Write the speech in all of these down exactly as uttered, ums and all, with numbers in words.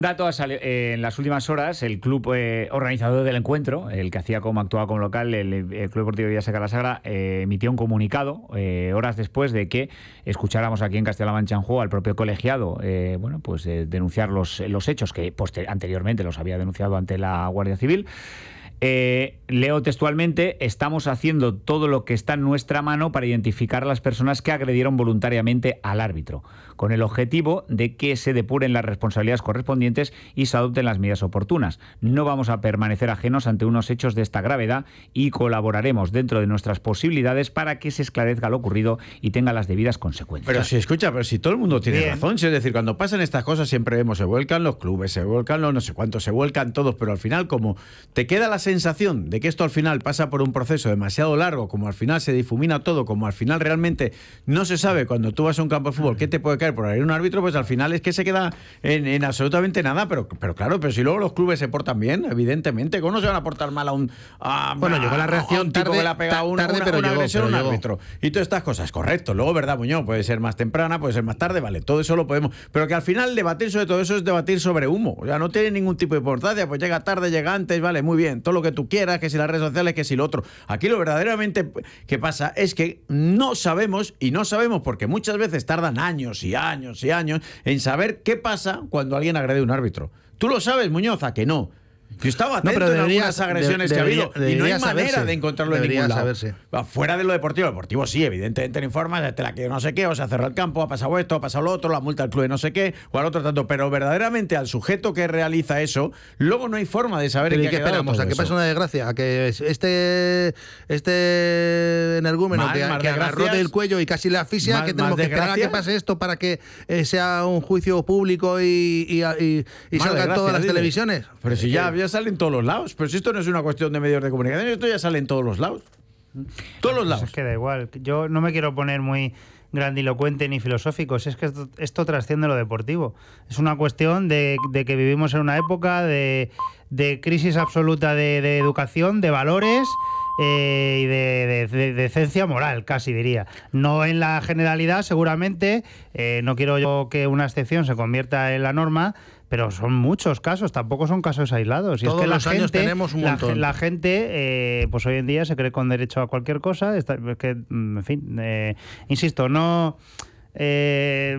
Dato eh, en las últimas horas, el club eh, organizador del encuentro, el que hacía como actuaba como local, el, el Club Deportivo Villaseca La Sagra, eh, emitió un comunicado eh, horas después de que escucháramos aquí en Castilla-La Mancha en Juego al propio colegiado, eh, bueno, pues eh, denunciar los, los hechos que poster- anteriormente los había denunciado ante la Guardia Civil. Eh, leo textualmente: estamos haciendo todo lo que está en nuestra mano para identificar a las personas que agredieron voluntariamente al árbitro, con el objetivo de que se depuren las responsabilidades correspondientes y se adopten las medidas oportunas. No vamos a permanecer ajenos ante unos hechos de esta gravedad y colaboraremos dentro de nuestras posibilidades para que se esclarezca lo ocurrido y tenga las debidas consecuencias. Pero si escucha, pero si todo el mundo tiene Bien. razón, si es decir, cuando pasan estas cosas siempre vemos, se vuelcan los clubes, se vuelcan los no sé cuántos, se vuelcan todos, pero al final como te queda la sensación de que esto al final pasa por un proceso demasiado largo, como al final se difumina todo, como al final realmente no se sabe cuando tú vas a un campo de fútbol qué te puede caer por ahí un árbitro, pues al final es que se queda en, en absolutamente nada, pero, pero claro, pero si luego los clubes se portan bien, evidentemente, ¿cómo no se van a portar mal a un a, bueno, llegó la reacción a un tipo tarde, que le ha pegado una, tarde, una, pero una llegó, agresión a un pero árbitro? Y todas estas cosas, correcto. Luego, ¿verdad, Muñoz? Puede ser más temprana, puede ser más tarde, vale, todo eso lo podemos, pero que al final debatir sobre todo eso es debatir sobre humo, o sea, no tiene ningún tipo de importancia, pues llega tarde, llega antes, vale, muy bien, todo lo que tú quieras, que si las redes sociales, que si lo otro. Aquí lo verdaderamente que pasa es que no sabemos, y no sabemos porque muchas veces tardan años y años y años en saber qué pasa cuando alguien agrede a un árbitro. ¿Tú lo sabes, Muñoz? ¿A que no? Yo estaba atento no, pero en debería, algunas agresiones de, que ha debería, habido y no hay manera saberse, de encontrarlo en debería ningún lado. Saberse. Fuera de lo deportivo, lo deportivo sí, evidentemente le informas, este la que no sé qué, o se ha cerrado el campo, ha pasado esto, ha pasado lo otro, la multa al club de no sé qué, o al otro tanto, pero verdaderamente al sujeto que realiza eso, luego no hay forma de saber pero en qué, qué ha esperamos, todo a que eso. pase una desgracia, a que este este energúmeno Más, que, más que agarró del cuello y casi le asfixia, más, que tenemos que esperar a que pase esto para que eh, sea un juicio público y, y, y, y salga en todas las dile. televisiones. Pero si ya, ya sale en todos los lados, pero si esto no es una cuestión de medios de comunicación, esto ya sale en todos los lados. Todos los lados. Es que da igual. Yo no me quiero poner muy grandilocuente ni filosófico, si es que esto, esto trasciende lo deportivo. Es una cuestión de, de que vivimos en una época de, de crisis absoluta de, de educación, de valores eh, y de, de, de decencia moral, casi diría. No en la generalidad, seguramente. Eh, no quiero yo que una excepción se convierta en la norma, pero son muchos casos, tampoco son casos aislados. Y Todos es que la los años gente, tenemos un la, montón. la gente, eh, pues hoy en día se cree con derecho a cualquier cosa. Está, es que, en fin, eh, insisto, no... Eh,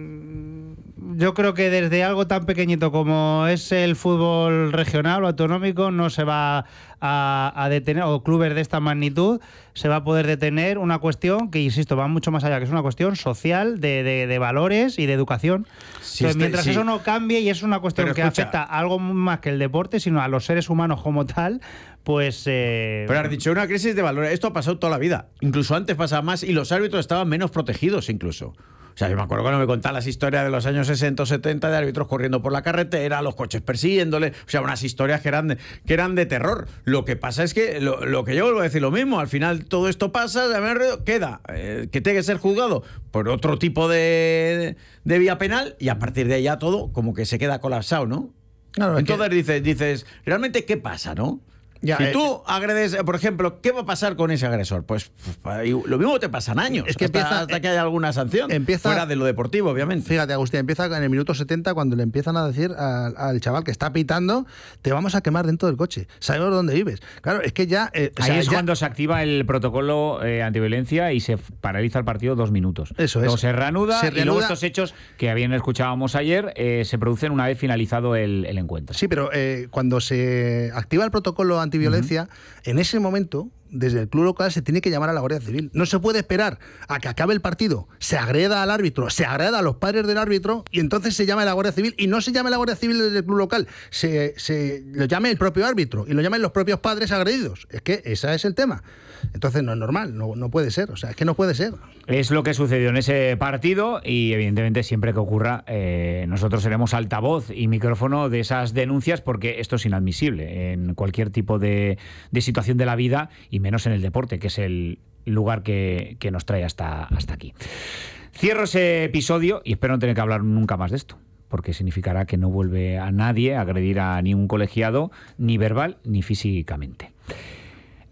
yo creo que desde algo tan pequeñito como es el fútbol regional o autonómico no se va a, a detener, o clubes de esta magnitud, se va a poder detener una cuestión que, insisto, va mucho más allá, que es una cuestión social, de, de, de valores y de educación. Sí, Entonces, este, mientras sí. eso no cambie, y es una cuestión Pero que escucha, afecta a algo más que el deporte, sino a los seres humanos como tal, pues... Eh, Pero has dicho, una crisis de valores. Esto ha pasado toda la vida. Incluso antes pasaba más y los árbitros estaban menos protegidos incluso. O sea, yo me acuerdo cuando me contaban las historias de los años sesenta o setenta de árbitros corriendo por la carretera, los coches persiguiéndole, o sea, unas historias que eran de, que eran de terror. Lo que pasa es que, lo, lo que yo vuelvo a decir lo mismo, al final todo esto pasa, queda, eh, que tiene que ser juzgado por otro tipo de, de, de vía penal y a partir de ahí ya todo como que se queda colapsado, ¿no? Claro, Entonces que... dices, dices, ¿realmente qué pasa, no? Ya, si eh, tú agredes, por ejemplo, ¿qué va a pasar con ese agresor? Pues, pues lo mismo te pasan años, es que hasta, empieza, hasta que haya alguna sanción, empieza, fuera de lo deportivo, obviamente. Fíjate, Agustín, empieza en el minuto setenta cuando le empiezan a decir al, al chaval que está pitando, te vamos a quemar dentro del coche, sabemos dónde vives. Claro, es que ya... Eh, Ahí o sea, es ya... cuando se activa el protocolo eh, antiviolencia y se paraliza el partido dos minutos. Eso es. Luego se reanuda, se y reanuda... luego estos hechos que bien escuchábamos ayer eh, se producen una vez finalizado el, el encuentro. Sí, pero eh, cuando se activa el protocolo antiviolencia, uh-huh. en ese momento, desde el club local se tiene que llamar a la Guardia Civil. No se puede esperar a que acabe el partido, se agreda al árbitro, se agreda a los padres del árbitro y entonces se llama a la Guardia Civil, y no se llama a la Guardia Civil desde el club local, se, se lo llame el propio árbitro y lo llamen los propios padres agredidos. Es que ese es el tema. Entonces no es normal, no, no puede ser, o sea, es que no puede ser. Es lo que sucedió en ese partido y evidentemente siempre que ocurra eh, nosotros seremos altavoz y micrófono de esas denuncias, porque esto es inadmisible en cualquier tipo de, de situación de la vida y menos en el deporte, que es el lugar que, que nos trae hasta, hasta aquí. Cierro ese episodio y espero no tener que hablar nunca más de esto, porque significará que no vuelve a nadie a agredir a ni un colegiado, ni verbal ni físicamente.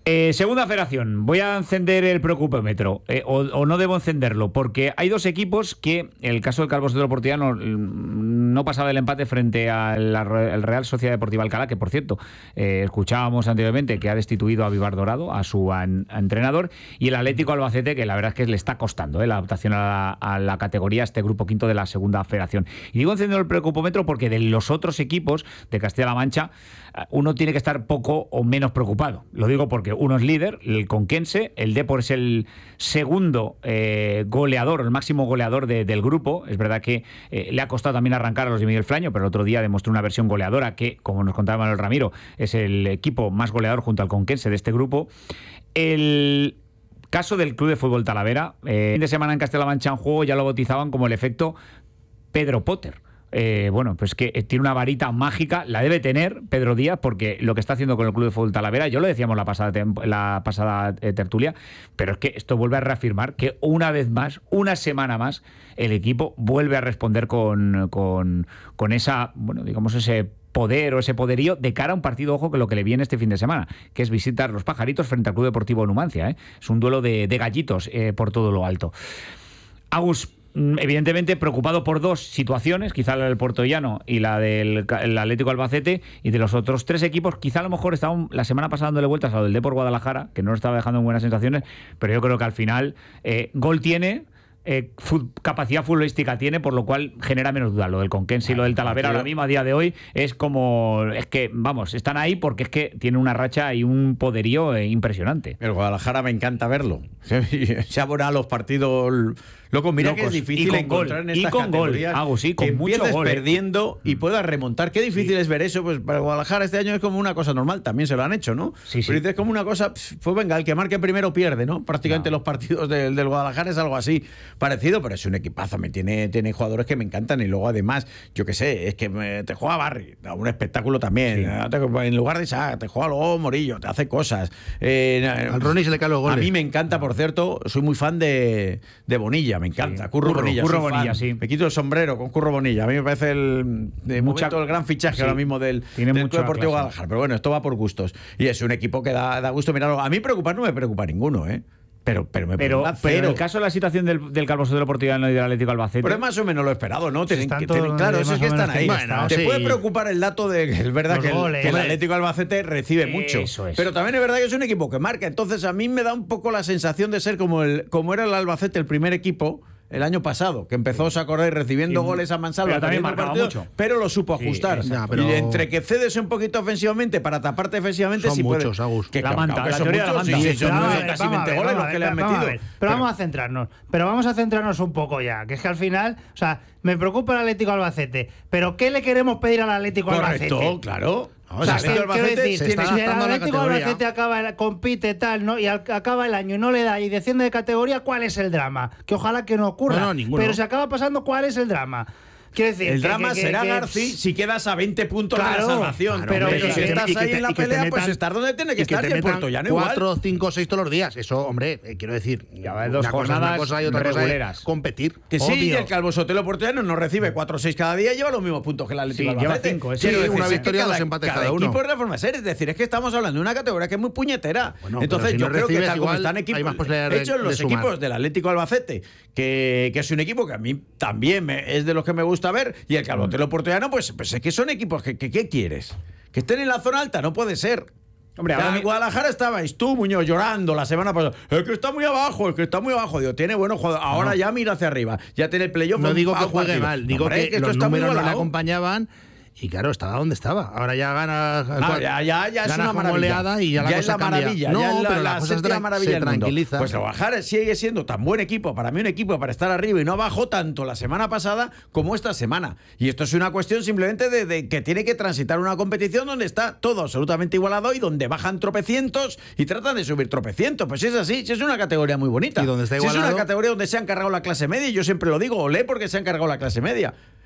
Eh, segunda federación, voy a encender el preocupómetro, eh, o, o no debo encenderlo, porque hay dos equipos que, el caso del Calvo Sotelo Portillano, no pasaba el empate frente al Real Sociedad Deportiva Alcalá, que por cierto, eh, escuchábamos anteriormente que ha destituido a Vivar Dorado, a su an, a entrenador, y el Atlético Albacete, que la verdad es que le está costando eh, la adaptación a la, a la categoría, este grupo quinto de la segunda federación. Y digo encendiendo el preocupómetro porque de los otros equipos de Castilla-La Mancha, uno tiene que estar poco o menos preocupado. Lo digo porque uno es líder, el Conquense, el Depor es el segundo eh, goleador, el máximo goleador de, del grupo. Es verdad que eh, le ha costado también arrancar a los de Miguel Flaño, pero el otro día demostró una versión goleadora que, como nos contaba Manuel Ramiro, es el equipo más goleador junto al Conquense de este grupo. El caso del Club de Fútbol Talavera, eh, fin de semana en Castilla-La Mancha en juego ya lo bautizaban como el efecto Pedro Potter. Eh, bueno, pues que tiene una varita mágica, la debe tener Pedro Díaz, porque lo que está haciendo con el Club de Fútbol Talavera, yo lo decíamos la pasada, la pasada eh, tertulia, pero es que esto vuelve a reafirmar que una vez más, una semana más, el equipo vuelve a responder con, con, con esa, bueno, digamos, ese poder o ese poderío de cara a un partido, ojo, que lo que le viene este fin de semana, que es visitar los Pajaritos frente al Club Deportivo Numancia. ¿eh? Es un duelo de, de gallitos eh, por todo lo alto. Agus, evidentemente preocupado por dos situaciones, quizá la del Puertollano y la del el Atlético Albacete, y de los otros tres equipos, quizá a lo mejor estaban la semana pasada dándole vueltas a lo del Depor Guadalajara, que no lo estaba dejando en buenas sensaciones, pero yo creo que al final eh, gol tiene, eh, fut, capacidad futbolística tiene, por lo cual genera menos duda. Lo del Conquense y lo del Talavera ahora mismo a día de hoy es como, es que vamos, están ahí porque es que tienen una racha y un poderío eh, impresionante. El Guadalajara me encanta verlo. Se abona los partidos locos. Mira que es difícil encontrar gol, en estas y con categorías gol, hago, sí, con que mucho empieces gol, ¿eh? perdiendo y puedas remontar. Qué difícil sí. es ver eso. Pues para Guadalajara este año es como una cosa normal. También se lo han hecho, ¿no? Sí, sí. Pero dices como una cosa, pues venga, el que marque primero pierde, ¿no? Prácticamente no. Los partidos del, del Guadalajara es algo así parecido, pero es un equipazo. Me tiene, tiene jugadores que me encantan y luego además, yo qué sé, es que me, te juega Barry, un espectáculo también. Sí. En lugar de Isaac, te juega luego Morillo, te hace cosas. Eh, Al Ronnie se le caen los goles. A mí me encanta, por cierto, soy muy fan de, de Bonilla, me encanta. Sí. Curro, Curro Bonilla. Curro Bonilla, sí. Me quito el sombrero con Curro Bonilla. A mí me parece el, de Mucha, momento, el gran fichaje sí. ahora mismo del, del Club Deportivo Guadalajara. Pero bueno, esto va por gustos. Y es un equipo que da, da gusto mirarlo. A mí preocupar no me preocupa ninguno, ¿eh? Pero, pero, me pero, pero en el caso de la situación del, del Calvo Sotelo Portillano y del Atlético Albacete. Pero es más o menos lo esperado, ¿no? Tienen, que, tienen, claro, eso es que están ahí. Bueno, te sí. puede preocupar el dato de que es verdad que el, goles, que el Atlético Albacete recibe mucho. Eso es. Pero también es verdad que es un equipo que marca. Entonces a mí me da un poco la sensación de ser como, el, como era el Albacete, el primer equipo el año pasado, que empezó a correr recibiendo sí, goles a mansalva, pero también marcaba partido, mucho, pero lo supo ajustar. Sí, ya, pero... Y entre que cedes un poquito ofensivamente para taparte defensivamente, son sí muchos, puede. Agus. Que la manta, la son teoría muchos, de la manta. Sí, sí, son casi veinte goles los que le han metido. Pero, pero vamos a centrarnos. Pero vamos a centrarnos un poco ya, que es que al final, o sea, me preocupa el Atlético Albacete, pero ¿qué le queremos pedir al Atlético Albacete? Correcto, claro. O sea, que, quiero decir, si el Atlético Albacete acaba, compite tal, ¿no? Y al, acaba el año y no le da y desciende de categoría, ¿cuál es el drama? Que ojalá que no ocurra. No, no, ninguno. Pero si acaba pasando, ¿cuál es el drama? Quiero decir, el que, drama que, será, que, Garci, si quedas a veinte puntos claro, de la salvación. Claro, pero, pero si que, estás y que ahí te, en la pelea, metan, pues estar donde tiene que, que estar. Y el Puertollano igual. Cuatro, cinco, seis todos los días. Eso, hombre, eh, quiero decir. Ya va, dos jornadas cosa y otra reguleras. Cosa competir. Que sí, obvio. Y el Calvo Sotelo Puertollano no recibe cuatro o seis cada día y lleva los mismos puntos que el Atlético sí, Albacete. Lleva cinco, sí, sí, una victoria, dos empates cada, cada uno. Equipo es la forma de ser. Es decir, es que estamos hablando de una categoría que es muy puñetera. Bueno, entonces, si yo no creo que tal como están equipos hechos los equipos del Atlético Albacete, que es un equipo que a mí también es de los que me gusta ver, y el Calvo Sotelo Puertollano, pues Pues, pues es que son equipos que, que ¿qué quieres? Que estén en la zona alta, no puede ser. Hombre, ahora en Guadalajara estabais tú, Muñoz, llorando la semana pasada. El que está muy abajo, el que está muy abajo. Digo, tiene buenos jugadores. Ahora no. ya mira hacia arriba. Ya tiene el playoff. No digo que juegue mal, digo Hombre, que, que los números no le acompañaban. Y claro, estaba donde estaba. Ahora ya gana. Ah, ya, ya, ya es una maravilla. Y ya, la ya cosa es la cambia. maravilla. No, ya es la, pero la, la cosa séptima maravilla se tranquiliza. Pues el Guadalajara sigue siendo tan buen equipo, para mí un equipo para estar arriba, y no bajó tanto la semana pasada como esta semana. Y esto es una cuestión simplemente de, de que tiene que transitar una competición donde está todo absolutamente igualado y donde bajan tropecientos y tratan de subir tropecientos. Pues es así, si es una categoría muy bonita. Y donde está si igualado, es una categoría donde se han cargado la clase media, y yo siempre lo digo, olé porque se han cargado la clase media.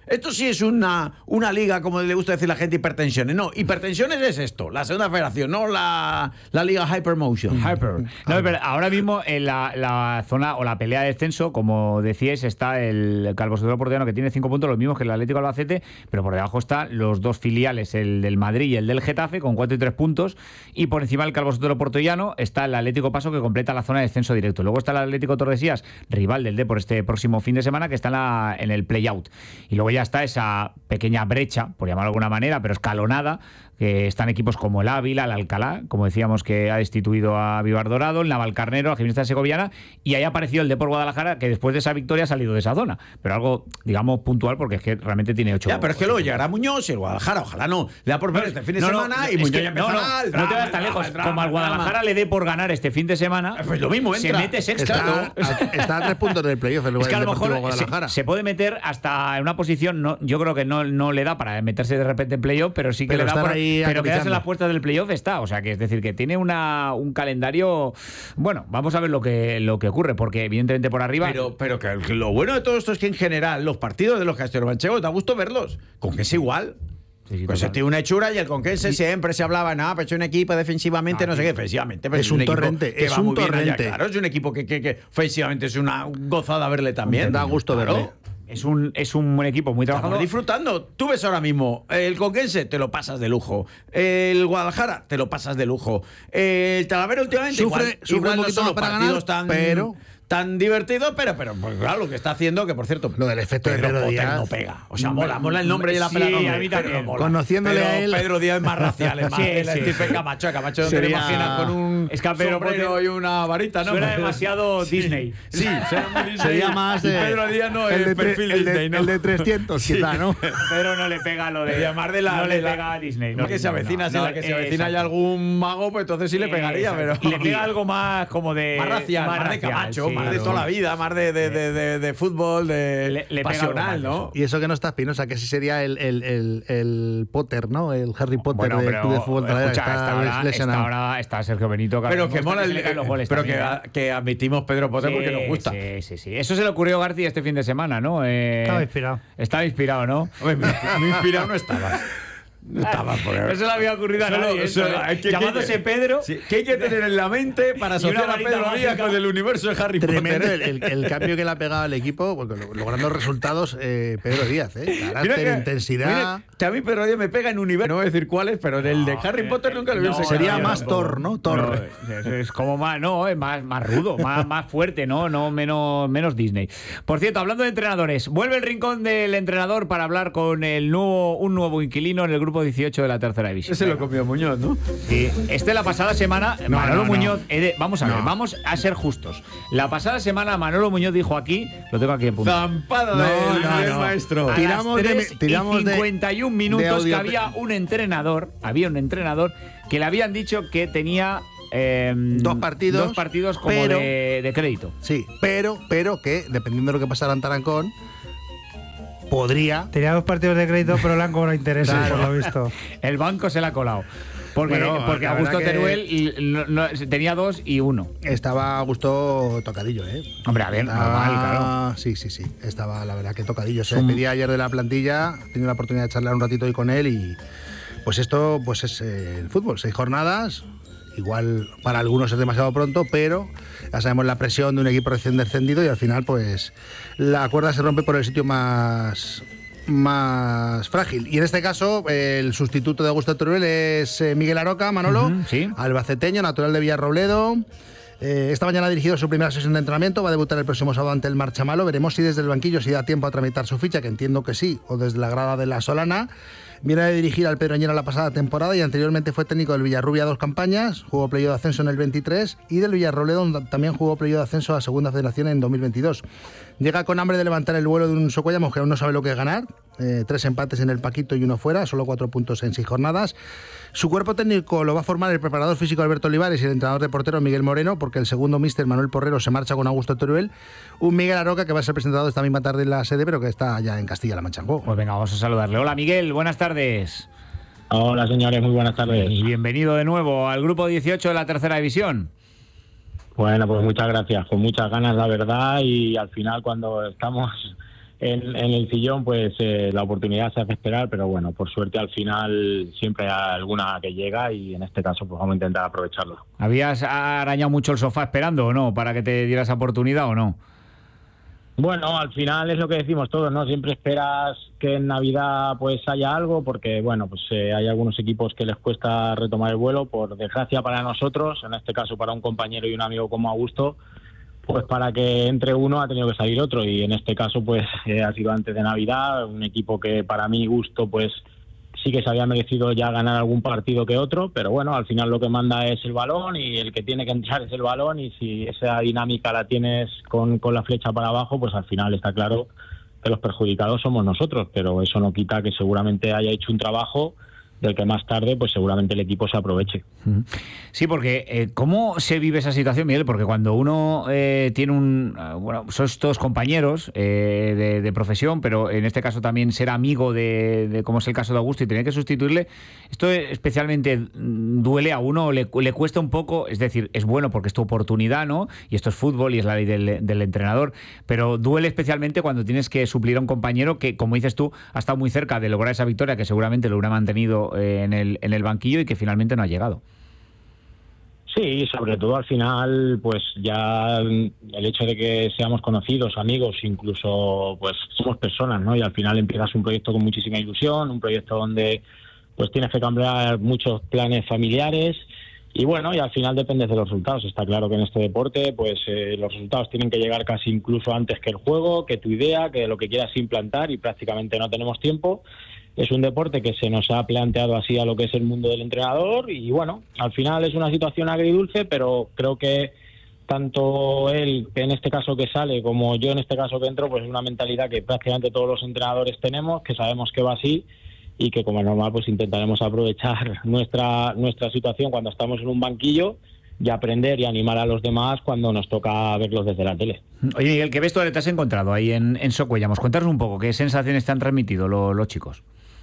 Esto sí es una, una liga, como le gusta decir la gente, hipertensiones. No, hipertensiones es esto, la segunda federación, no la, la liga Hypermotion. Hyper. No, pero ahora mismo en la, la zona o la pelea de descenso, como decíais, está el Calvo Sotelo Portollano, que tiene cinco puntos, los mismos que el Atlético Albacete, pero por debajo están los dos filiales, el del Madrid y el del Getafe, con cuatro y tres puntos, y por encima del Calvo Sotelo Portollano está el Atlético Paso, que completa la zona de descenso directo. Luego está el Atlético Tordesillas, rival del Depor este próximo fin de semana, que está en, la, en el play-out. Y luego ya está esa pequeña brecha, por llamarlo de alguna manera, pero escalonada, que están equipos como el Ávila, el Alcalá, como decíamos, que ha destituido a Vivar Dorado, el Navalcarnero, la Gimnástica Segoviana, y ahí ha aparecido el Depor Guadalajara, que después de esa victoria ha salido de esa zona. Pero algo, digamos, puntual, porque es que realmente tiene ocho. Ya, pero es que luego llegará Muñoz y el Guadalajara, ojalá no, le da por ver este fin de no, no, semana y es Muñoz que, ya no, no, empezará el no te drama, vas tan el lejos. drama, el drama, Como al el drama. Guadalajara le dé por ganar este fin de semana, Pues lo mismo, entra. se mete sexto. Está, a, está a tres puntos del playoff el, Es que a el lo Deportivo mejor se, Guadalajara. se puede meter hasta en una posición, no, yo creo que no, no le da para meterse de repente en playoff, pero sí que Pero le da estar por, ahí pero quedarse agonizando. en las puertas del playoff está, o sea, que es decir, que tiene una, un calendario, bueno, vamos a ver lo que, lo que ocurre, porque evidentemente por arriba... Pero, pero que lo bueno de todo esto es que en general los partidos de los castellanomanchegos da gusto verlos. Con que es igual. Sí, sí, Pues total. tiene una hechura y el Conquense siempre se hablaba, no, pues es un equipo defensivamente, Ah, no sé sí. qué, defensivamente. Pero Es un equipo torrente, que es va un muy bien allá, torrente. claro, es un equipo que, que, que ofensivamente es una gozada verle también. Da gusto Claro. verle. Es un, es un buen equipo, muy Estamos trabajador. disfrutando. Tú ves ahora mismo, el Conquense te lo pasas de lujo. El Guadalajara te lo pasas de lujo. El Talavera últimamente Sufre- igual, sufre igual un no poquito son los más para partidos ganar, tan, pero- tan divertidos, pero, pero pues, claro, lo que está haciendo, que por cierto, Lo del efecto de Pedro Potter Díaz. no pega. O sea, mola, mola el nombre y la Sí, pela. a mí también. Conociéndole Pero a él- Pedro Díaz es más racial, es más Sí, el sí, Stephen sí. Camacho. Camacho no te lo Sería- imaginas con un Es que a Pedro sombrero Potter y una varita, ¿no? suena demasiado Disney. Sí, suena muy Disney. Sería más Y de- Pedro Díaz no el es de tre- perfil el de- Disney, ¿no? el de trescientos, quizá, ¿no? Pero no le pega lo de... De llamar de la. no le de la- pega a Disney. No, No, que se no, avecina, no, si no, la que se eh, avecina hay exacto. algún mago, pues entonces sí le pegaría, pero. Exacto. Y le pega algo más como de... Más racial, más, de racial, Camacho, sí, más de claro. toda la vida, más de, de, de, de, de fútbol, de Le- le pega pasional, algo más ¿no? Y eso que no está Espinosa, que sí sería el, el, el, el Potter, ¿no? El Harry Potter Bueno, del pero, Club de Fútbol Talavera, escucha, que esta está hora, lesionado. esta hora está Sergio Benito. que Pero ahora que mismo mola está el, se le caen los goles pero que, también, ¿eh? que admitimos Pedro Potter porque Sí, nos gusta. Sí, sí, sí. Eso se le ocurrió a García este fin de semana, ¿no? Eh, Estaba inspirado. Estaba inspirado, ¿no? Hombre, me, me inspirado no estaba. No estaba por No se le había ocurrido a Solo- nadie. solo- eso, ¿eh? hay que- Llamándose que- Pedro. Sí, ¿qué hay que tener en la mente para Y una asociar a varita Pedro Díaz mágica. con el universo de Harry Tremendo Potter? el, el- el cambio que le ha pegado al equipo, porque lo- logrando resultados, eh, Pedro Díaz, ¿eh? Carácter, intensidad. mira que a mí Pedro Díaz me pega en universo. No voy a decir cuáles, pero en el de Harry eh, Potter nunca lo no, hubiese sería quedado. más Thor, ¿no? Thor. No, es, es como más, no, es más, más rudo, más, más fuerte, ¿no? No menos, menos Disney. Por cierto, hablando de entrenadores, vuelve el rincón del entrenador para hablar con el nuevo, un nuevo inquilino en el grupo dieciocho de la tercera división. Ese lo comió Muñoz, ¿no? Sí, este la pasada semana, No, Manolo no, no. Muñoz, he de- vamos a ver, No. vamos a ser justos. La pasada semana Manolo Muñoz dijo aquí, lo tengo aquí en punto. Zampada No, del, no, del no. maestro. A Tiramos las de- tres tiramos y de- cincuenta y un de minutos que audio- había un entrenador, había un entrenador que le habían dicho que tenía eh, Dos partidos, dos partidos como pero- de, de crédito. Sí, pero, pero que, dependiendo de lo que pasara en Tarancón, podría. Tenía dos partidos de crédito, pero le han cobrado intereses, Claro. por lo visto. El banco se la ha colado. Porque, Bueno, porque la Augusto verdad que- Teruel y- no- no- tenía dos y uno. Estaba a gusto tocadillo, ¿eh? Hombre, a ver, Estaba- normal, claro. Sí, sí, sí. Estaba, la verdad, que tocadillo. Se despedía ayer de la plantilla, tenía la oportunidad de charlar un ratito hoy con él y. Pues esto pues es eh, el fútbol. Seis jornadas. Igual para algunos es demasiado pronto, pero ya sabemos la presión de un equipo recién descendido y al final, pues la cuerda se rompe por el sitio más. más frágil. Y en este caso, eh, el sustituto de Augusto Teruel es eh, Miguel Aroca, Manolo, Ujú, sí. albaceteño, natural de Villarrobledo. Eh, esta mañana ha dirigido su primera sesión de entrenamiento, va a debutar el próximo sábado ante el Marchamalo. Veremos si desde el banquillo si da tiempo a tramitar su ficha, que entiendo que sí, o desde la grada de la Solana. Viene de dirigir al Pedroñera la pasada temporada y anteriormente fue técnico del Villarrubia dos campañas, jugó playoff de ascenso en el veintitrés y del Villarrobledo donde también jugó playoff de ascenso a Segunda Federación en dos mil veintidós. Llega con hambre de levantar el vuelo de un Socuellamos que aún no sabe lo que es ganar, eh, tres empates en el Paquito y uno fuera, solo cuatro puntos en seis jornadas. Su cuerpo técnico lo va a formar el preparador físico Alberto Olivares y el entrenador de portero Miguel Moreno, porque el segundo míster Manuel Porrero se marcha con Augusto Teruel. Un Miguel Aroca que va a ser presentado esta misma tarde en la sede, pero que está ya en Castilla-La Mancha en juego. Pues venga, vamos a saludarle. Hola Miguel, buenas tardes. Hola señores, muy buenas tardes. Y bienvenido de nuevo al grupo dieciocho de la tercera división. Bueno, pues muchas gracias, con muchas ganas la verdad y al final cuando estamos en, en el sillón, pues eh, la oportunidad se hace esperar, pero bueno, por suerte al final siempre hay alguna que llega y en este caso pues vamos a intentar aprovecharlo. ¿Habías arañado mucho el sofá esperando o no para que te diera esa oportunidad o no? Bueno, al final es lo que decimos todos, ¿no? Siempre esperas que en Navidad pues haya algo, porque bueno, pues eh, hay algunos equipos que les cuesta retomar el vuelo. Por desgracia para nosotros, en este caso para un compañero y un amigo como Augusto, pues para que entre uno ha tenido que salir otro, y en este caso pues eh, ha sido antes de Navidad, un equipo que para mi gusto pues sí que se había merecido ya ganar algún partido que otro, pero bueno, al final lo que manda es el balón y el que tiene que entrar es el balón, y si esa dinámica la tienes con, con la flecha para abajo, pues al final está claro que los perjudicados somos nosotros, pero eso no quita que seguramente haya hecho un trabajo del que más tarde pues seguramente el equipo se aproveche. Sí, porque eh, ¿cómo se vive esa situación, Miguel? Porque cuando uno eh, tiene un... Uh, bueno, sois todos compañeros eh, de, de profesión, pero en este caso también ser amigo de, de como es el caso de Augusto, y tener que sustituirle, esto especialmente duele a uno, le, le cuesta un poco, es decir, es bueno porque es tu oportunidad, ¿no? Y esto es fútbol y es la ley del, del entrenador, pero duele especialmente cuando tienes que suplir a un compañero que, como dices tú, ha estado muy cerca de lograr esa victoria, que seguramente lo hubiera mantenido en el, en el banquillo y que finalmente no ha llegado. Sí, sobre todo al final, pues ya el hecho de que seamos conocidos, amigos, incluso pues somos personas, ¿no? Y al final empiezas un proyecto con muchísima ilusión, un proyecto donde pues tienes que cambiar muchos planes familiares y bueno, y al final dependes de los resultados. Está claro que en este deporte pues eh, los resultados tienen que llegar casi incluso antes que el juego, que tu idea, que lo que quieras implantar, y prácticamente no tenemos tiempo. Es un deporte que se nos ha planteado así a lo que es el mundo del entrenador y bueno, al final es una situación agridulce, pero creo que tanto él, que en este caso que sale, como yo en este caso que entro, pues es una mentalidad que prácticamente todos los entrenadores tenemos, que sabemos que va así y que como es normal pues intentaremos aprovechar nuestra, nuestra situación cuando estamos en un banquillo y aprender y animar a los demás cuando nos toca verlos desde la tele. Oye, Miguel, ¿qué vestuario te has encontrado ahí en, en Socuellamos? Cuéntanos un poco, ¿qué sensaciones te han transmitido lo, los chicos?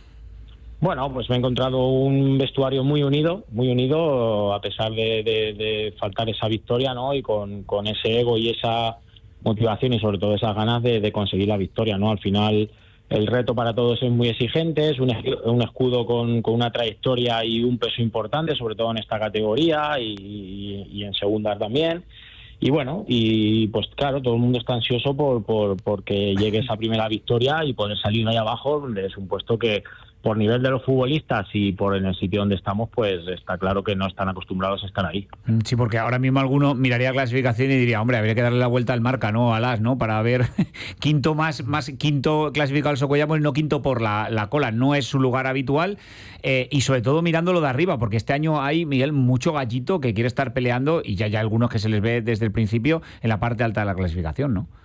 Bueno, pues me he encontrado un vestuario muy unido, muy unido, a pesar de, de, de faltar esa victoria, ¿no? Y con, con ese ego y esa motivación y sobre todo esas ganas de, de conseguir la victoria, ¿no? Al final el reto para todos es muy exigente, es un, un escudo con, con una trayectoria y un peso importante, sobre todo en esta categoría y, y, y en segunda también. Y bueno, y pues claro, todo el mundo está ansioso por, por porque llegue esa primera victoria y poder salir ahí abajo, donde es un puesto que por nivel de los futbolistas y por en el sitio donde estamos, pues está claro que no están acostumbrados a estar ahí. Sí, porque ahora mismo alguno miraría la clasificación y diría, hombre, habría que darle la vuelta al marca, ¿no? Al as, ¿no? Para ver quinto más, más quinto clasificado al Socuellamos, no quinto por la, la cola. No es su lugar habitual. Eh, y sobre todo mirándolo de arriba, porque este año hay, Miguel, mucho gallito que quiere estar peleando y ya hay algunos que se les ve desde el principio en la parte alta de la clasificación, ¿no?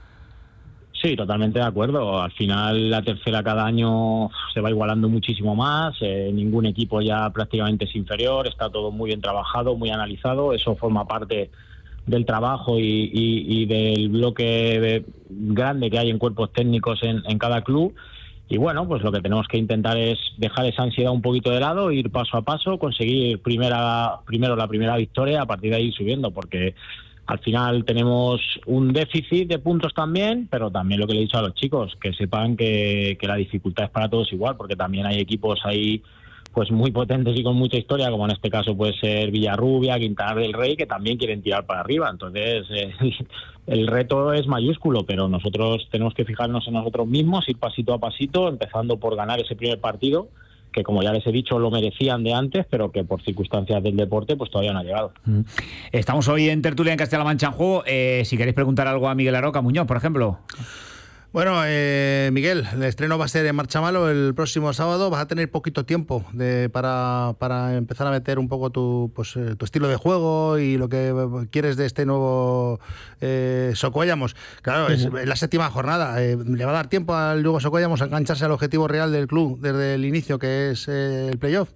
Sí, totalmente de acuerdo. Al final la tercera cada año se va igualando muchísimo más, eh, ningún equipo ya prácticamente es inferior, está todo muy bien trabajado, muy analizado, eso forma parte del trabajo y, y, y del bloque grande que hay en cuerpos técnicos en, en cada club. Y bueno, pues lo que tenemos que intentar es dejar esa ansiedad un poquito de lado, ir paso a paso, conseguir primera, primero la primera victoria, a partir de ahí ir subiendo, porque al final tenemos un déficit de puntos también, pero también lo que le he dicho a los chicos, que sepan que, que la dificultad es para todos igual, porque también hay equipos ahí pues muy potentes y con mucha historia, como en este caso puede ser Villarrubia, Quintana del Rey, que también quieren tirar para arriba. Entonces eh, el reto es mayúsculo, pero nosotros tenemos que fijarnos en nosotros mismos, ir pasito a pasito, empezando por ganar ese primer partido, que como ya les he dicho lo merecían de antes, pero que por circunstancias del deporte pues todavía no ha llegado. Estamos hoy en Tertulia en Castilla-La Mancha en juego. Eh, si queréis preguntar algo a Miguel Aroca Muñoz, por ejemplo. Bueno, eh, Miguel, el estreno va a ser en Marchamalo el próximo sábado. Vas a tener poquito tiempo de, para, para empezar a meter un poco tu, pues, eh, tu estilo de juego y lo que quieres de este nuevo eh, Socuellamos. Claro, es, es la séptima jornada. Eh, ¿Le va a dar tiempo al Lugo Socuellamos a engancharse al objetivo real del club desde el inicio, que es eh, el playoff?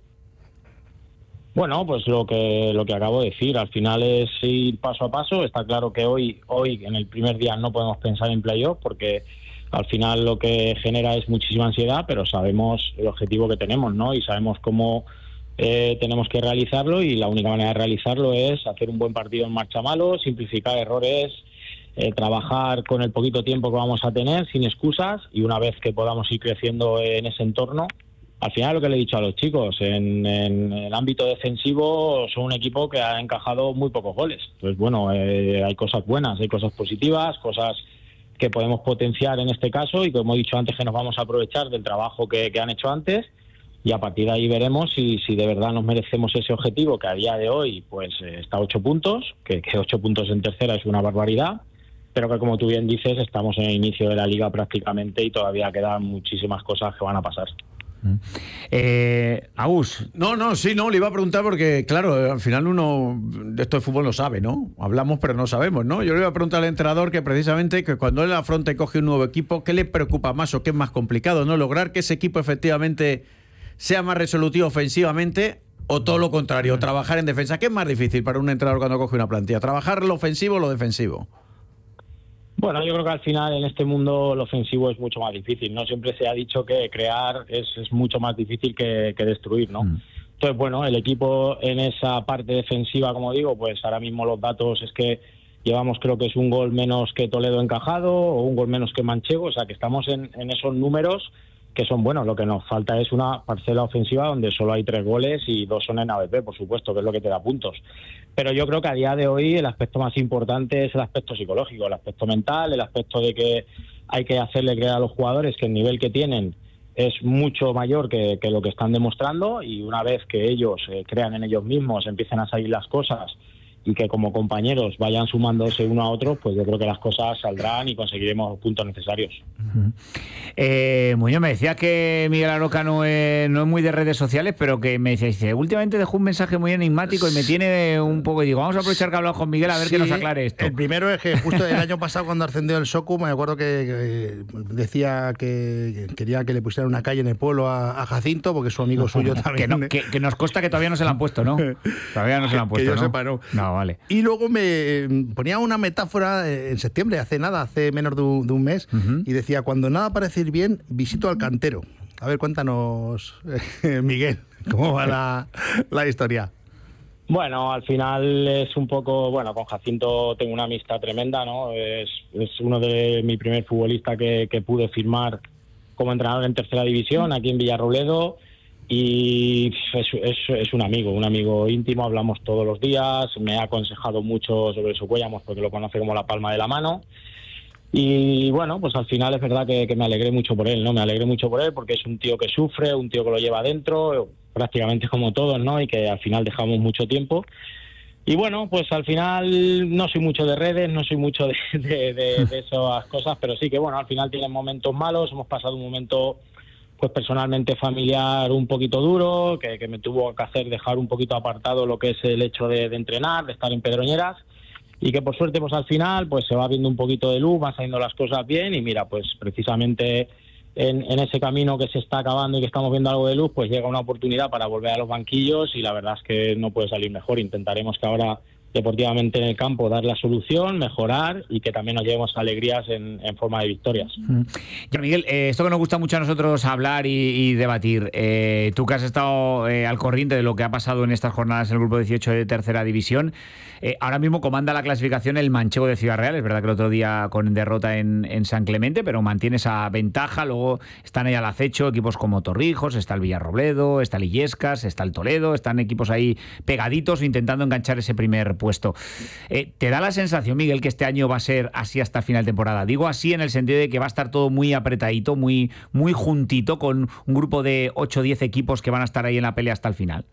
Bueno, pues lo que lo que acabo de decir, al final es ir paso a paso. Está claro que hoy, hoy en el primer día no podemos pensar en playoff porque al final lo que genera es muchísima ansiedad, pero sabemos el objetivo que tenemos, ¿no? Y sabemos cómo eh, tenemos que realizarlo, y la única manera de realizarlo es hacer un buen partido en Marchamalo, simplificar errores eh, trabajar con el poquito tiempo que vamos a tener, sin excusas, y una vez que podamos ir creciendo en ese entorno, al final lo que le he dicho a los chicos, en, en el ámbito defensivo son un equipo que ha encajado muy pocos goles. Entonces, bueno, eh, hay cosas buenas, hay cosas positivas, cosas que podemos potenciar en este caso, y como he dicho antes, que nos vamos a aprovechar del trabajo que, que han hecho antes, y a partir de ahí veremos si, si de verdad nos merecemos ese objetivo, que a día de hoy pues eh, está a ocho puntos, que, que ocho puntos en tercera es una barbaridad, pero que, como tú bien dices, estamos en el inicio de la liga prácticamente y todavía quedan muchísimas cosas que van a pasar. Eh, Agus. No, no, sí, no, le iba a preguntar porque, claro, al final uno de esto de fútbol no sabe, ¿no? Hablamos pero no sabemos, ¿no? Yo le iba a preguntar al entrenador que precisamente que cuando él afronta y coge un nuevo equipo, ¿qué le preocupa más o qué es más complicado, ¿no? Lograr que ese equipo efectivamente sea más resolutivo ofensivamente o todo lo contrario, trabajar en defensa. ¿Qué es más difícil para un entrenador cuando coge una plantilla? ¿Trabajar lo ofensivo o lo defensivo? Bueno, yo creo que al final en este mundo lo ofensivo es mucho más difícil, ¿no? Siempre se ha dicho que crear es, es mucho más difícil que, que destruir, ¿no? Mm. Entonces, bueno, el equipo en esa parte defensiva, como digo, pues ahora mismo los datos es que llevamos, creo que es un gol menos que Toledo encajado o un gol menos que Manchego, o sea que estamos en, en esos números que son buenos. Lo que nos falta es una parcela ofensiva donde solo hay tres goles y dos son en A V P, por supuesto, que es lo que te da puntos. Pero yo creo que a día de hoy el aspecto más importante es el aspecto psicológico, el aspecto mental, el aspecto de que hay que hacerle creer a los jugadores que el nivel que tienen es mucho mayor que, que lo que están demostrando, y una vez que ellos eh, crean en ellos mismos, empiecen a salir las cosas y que como compañeros vayan sumándose uno a otro, pues yo creo que las cosas saldrán y conseguiremos los puntos necesarios. Uh-huh. eh, Muñoz, me decía que Miguel Aroca no es, no es muy de redes sociales, pero que me decía, dice, últimamente dejó un mensaje muy enigmático y me tiene un poco, y digo, vamos a aprovechar que hablamos con Miguel a ver sí, que nos aclare esto. El primero es que justo el año pasado cuando ascendió el Socu, me acuerdo que, que decía que quería que le pusieran una calle en el pueblo a, a Jacinto, porque su amigo suyo también. Que, no, que, que nos consta que todavía no se la han puesto, ¿no? Todavía no se la han puesto, que yo ¿no? sepa, no. No, vale. Y luego me ponía una metáfora en septiembre, hace nada, hace menos de un, de un mes, uh-huh. y decía, cuando nada parece ir bien, visito al cantero. A ver, cuéntanos, eh, Miguel, ¿cómo va la, la historia? Bueno, al final es un poco, bueno, con Jacinto tengo una amistad tremenda, ¿no? Es, es uno de mi primer futbolista que, que pude firmar como entrenador en tercera división, aquí en Villarrobledo. Y es, es, es un amigo, un amigo íntimo, hablamos todos los días, me ha aconsejado mucho sobre Socuéllamos porque lo conoce como la palma de la mano. Y bueno, pues al final es verdad que, que me alegré mucho por él, ¿no? Me alegré mucho por él porque es un tío que sufre, un tío que lo lleva dentro, prácticamente como todos, ¿no? Y que al final dejamos mucho tiempo. Y bueno, pues al final no soy mucho de redes, no soy mucho de, de, de, de esas cosas, pero sí que bueno, al final tienen momentos malos, hemos pasado un momento pues personalmente familiar un poquito duro, que, que me tuvo que hacer dejar un poquito apartado lo que es el hecho de, de entrenar, de estar en Pedroñeras, y que por suerte pues al final pues se va viendo un poquito de luz, van saliendo las cosas bien, y mira, pues precisamente en, en ese camino que se está acabando y que estamos viendo algo de luz, pues llega una oportunidad para volver a los banquillos, y la verdad es que no puede salir mejor. Intentaremos que ahora deportivamente en el campo dar la solución, mejorar y que también nos llevemos alegrías en, en forma de victorias. Ya, Miguel, eh, esto que nos gusta mucho a nosotros hablar y, y debatir, eh, tú que has estado eh, al corriente de lo que ha pasado en estas jornadas en el grupo dieciocho de tercera división, eh, ahora mismo comanda la clasificación el Manchego de Ciudad Real, es verdad que el otro día con derrota en, en San Clemente, pero mantiene esa ventaja. Luego están ahí al acecho equipos como Torrijos, está el Villarrobledo, está el Illescas, está el Toledo, están equipos ahí pegaditos intentando enganchar ese primer puesto. Eh, ¿Te da la sensación, Miguel, que este año va a ser así hasta final de temporada? Digo así en el sentido de que va a estar todo muy apretadito, muy, muy juntito, con un grupo de ocho o diez equipos que van a estar ahí en la pelea hasta el final.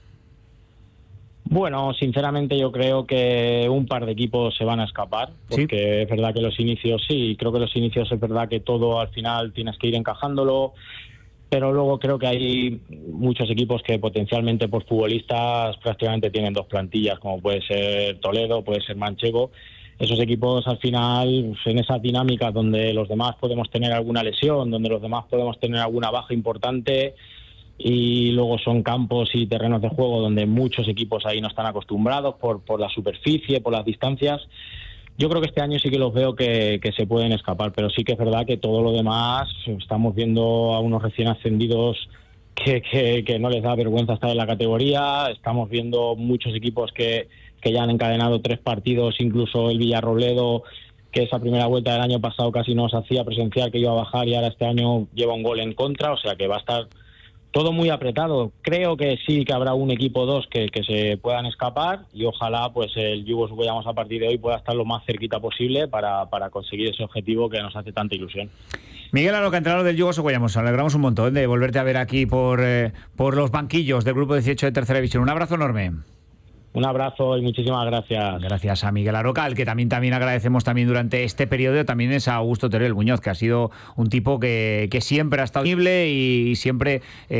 Bueno, sinceramente yo creo que un par de equipos se van a escapar, porque ¿sí? Es verdad que los inicios, sí, creo que los inicios es verdad que todo al final tienes que ir encajándolo, pero luego creo que hay muchos equipos que potencialmente por futbolistas prácticamente tienen dos plantillas, como puede ser Toledo, puede ser Manchego. Esos equipos al final, en esas dinámicas donde los demás podemos tener alguna lesión, donde los demás podemos tener alguna baja importante, y luego son campos y terrenos de juego donde muchos equipos ahí no están acostumbrados por, por la superficie, por las distancias. Yo creo que este año sí que los veo que, que se pueden escapar, pero sí que es verdad que todo lo demás, estamos viendo a unos recién ascendidos que, que, que no les da vergüenza estar en la categoría, estamos viendo muchos equipos que, que ya han encadenado tres partidos, incluso el Villarrobledo, que esa primera vuelta del año pasado casi nos hacía presenciar que iba a bajar y ahora este año lleva un gol en contra, o sea que va a estar todo muy apretado. Creo que sí que habrá un equipo o dos que, que se puedan escapar y ojalá pues el Yugos Guayamos a partir de hoy pueda estar lo más cerquita posible para, para conseguir ese objetivo que nos hace tanta ilusión. Miguel Aroca, entrenador del Yugos Guayamos, alegramos un montón de volverte a ver aquí por, eh, por los banquillos del grupo dieciocho de Tercera División. Un abrazo enorme. Un abrazo y muchísimas gracias. Gracias a Miguel Aroca, al que también, también agradecemos también durante este periodo, también es a Augusto Teruel Muñoz, que ha sido un tipo que, que siempre ha estado disponible y, y siempre... Eh,